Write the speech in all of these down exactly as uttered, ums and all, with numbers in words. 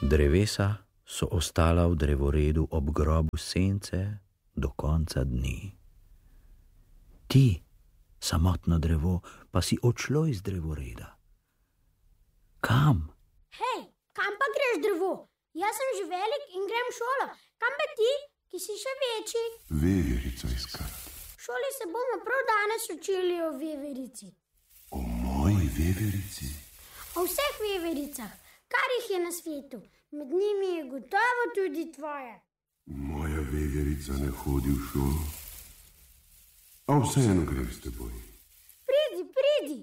Drevesa so ostala v drevoredu ob grobu sence do konca dni. Ti, samotno drevo, pa si odšlo iz drevoreda. Kam? Hej, kam pa greš, drevo? Jaz sem že velik in grem v šolo. Kam pa ti, ki si še večji? Veverico iskat. V šoli se bomo prav danes učili o veverici. O moji veverici? O vseh vevericah, kar jih je na svetu. Med njimi je gotovo tudi tvoja. Moja veverica ne hodi v šolo. A vseeno grem s teboj. Pridi, pridi.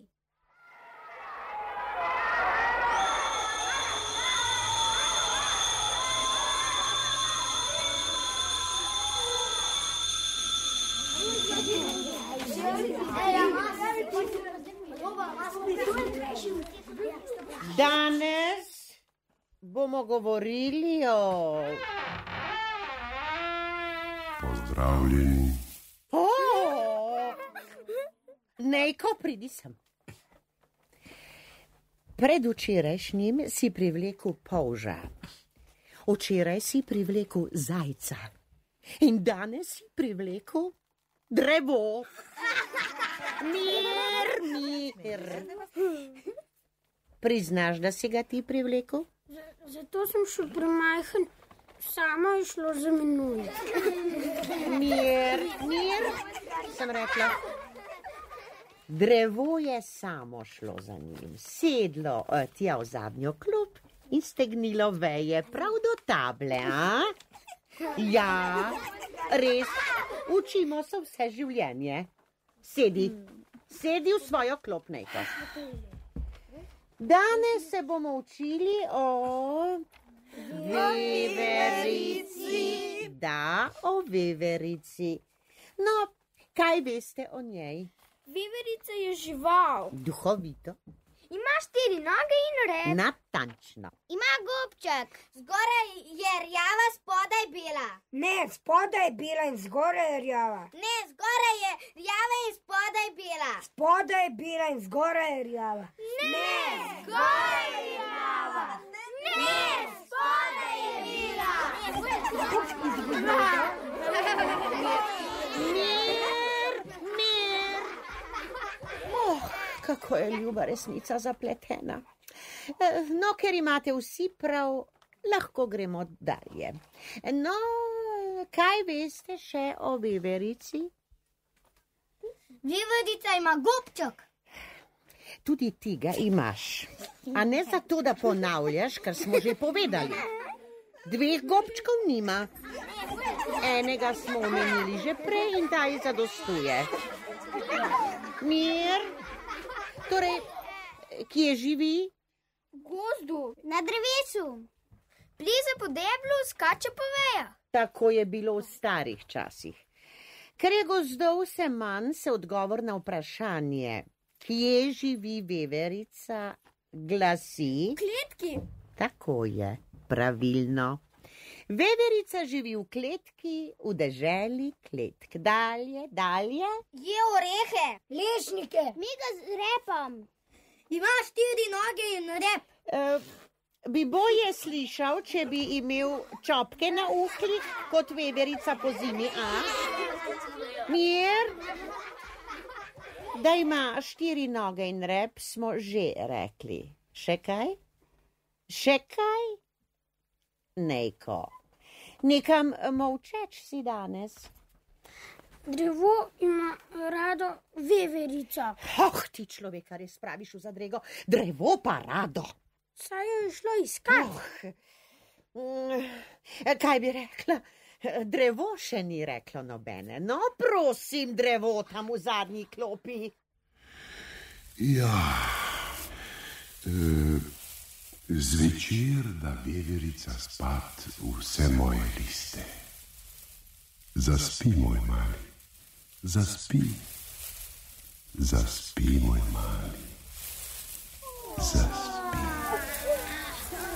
Danes bomo govorili o... Pozdravljeni. O! Nejko, pridi sem. Predvčerajšnjim si privlekel polža. Včeraj si privlekel zajca. In danes si privlekel drevo. Mir, mir. Priznaš, da si ga ti privlekel? Zato sem še premajhen. Samo je šlo za menoj. Mir, mir, sem rekla. Drevo je samo šlo za njim. Sedlo tja v zadnjo klop in stegnilo veje prav do table, a? Ja, res, učimo se vse življenje. Sedi, sedi v svojo klop, Nejko. Danes se bomo učili o veverici. Da, o veverici. No, kaj veste o njej? Veverica je žival. Duhovito. Ima štiri noge in rep. Natančno. Ima gobček. Zgoraj je rjava, spodaj bela. Ne, spodaj je bela in zgoraj je rjava. Ne, zgoraj je rjava in spodaj bela. Spodaj je bela in zgoraj je rjava. Ne, zgoraj je rjava. Ne, spodaj je bela. Mir, mir. Oh, kako je ljuba resnica zapletena. No, ker imate vsi prav, lahko gremo dalje. No, kaj veste še o veverici? Veverica ima gobček. Tudi ti ga imaš. A ne zato, da ponavljaš, kar smo že povedali. Dveh gobčkov nima. Enega smo omenili že prej in ta ji zadostuje. Mir. Torej, kje živi? V gozdu, na drevesu. Pliza po deblu, skače po vejah. Tako je bilo v starih časih. Ker je gozdov vse manj, se odgovor na vprašanje, kje živi veverica, glasi... Kletki. Tako je, pravilno. Veverica živi v kletki, v deželi kletk. Dalje, dalje. Je orehe. Lešnike. Miga z repom. Ima štiri noge in rep. Uh, bi bolje slišal, če bi imel čopke na uhlih, kot veverica po zimi, a? Mir. Da ima štiri noge in rep, smo že rekli. Še kaj? Še kaj? Nejko. Nekam molčeč si danes. Drevo ima rado veverico. Oh, ti človeka res praviš v zadrego. Drevo pa rado. Saj jo je šlo iskat. Oh. Kaj bi rekla? Drevo še ni reklo nobene. No, prosim, drevo tam v zadnji klopi. Ja, e, zvečer da veverica spat vse moje liste. Zaspi, moj mali, zaspi, zaspi, moj mali, zaspi.